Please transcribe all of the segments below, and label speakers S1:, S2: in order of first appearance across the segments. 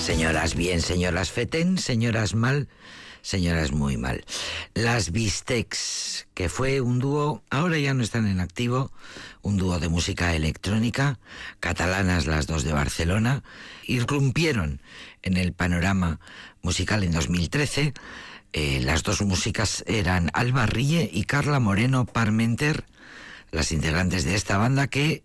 S1: Señoras bien, señoras fetén, señoras mal, señoras muy mal. Las Bistecs, que fue un dúo, ahora ya no están en activo, un dúo de música electrónica, catalanas las dos de Barcelona, irrumpieron en el panorama musical en 2013. Las dos músicas eran Alba Rille y Carla Moreno Parmenter, las integrantes de esta banda que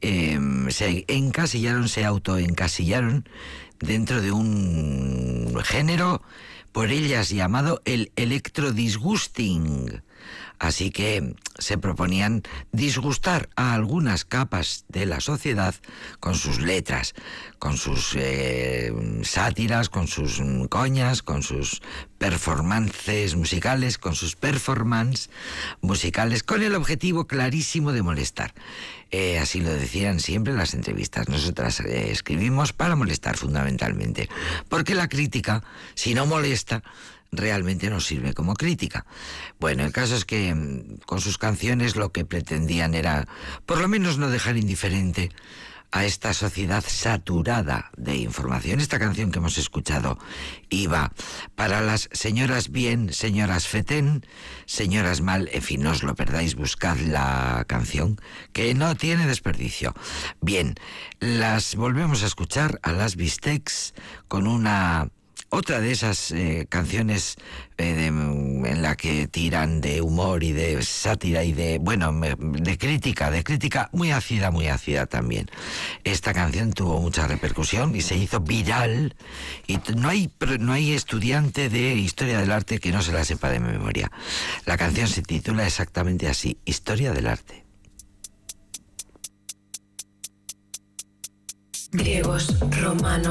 S1: se autoencasillaron dentro de un género por ellas llamado el electrodisgusting. Así que se proponían disgustar a algunas capas de la sociedad con sus letras, con sus sátiras, con sus coñas, con sus performances musicales, con sus performances musicales, con el objetivo clarísimo de molestar. Así lo decían siempre en las entrevistas. Nosotras escribimos para molestar fundamentalmente, porque la crítica, si no molesta, realmente no sirve como crítica. Bueno, el caso es que con sus canciones lo que pretendían era, por lo menos, no dejar indiferente a esta sociedad saturada de información. Esta canción que hemos escuchado iba para las señoras bien, señoras fetén, señoras mal, en fin, no os lo perdáis, buscad la canción, que no tiene desperdicio. Bien, las volvemos a escuchar a las Bistecs con otra de esas canciones en la que tiran de humor y de sátira y de crítica muy ácida también. Esta canción tuvo mucha repercusión y se hizo viral, y no hay estudiante de historia del arte que no se la sepa de memoria. La canción se titula exactamente así: Historia del arte.
S2: Griegos, romanos,